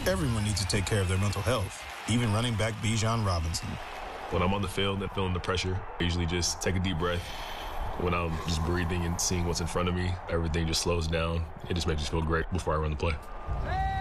Everyone needs to take care of their mental health, even running back Bijan Robinson. When I'm on the field and feeling the pressure, I usually just take a deep breath. When I'm just breathing and seeing what's in front of me, everything just slows down. It just makes me feel great before I run the play.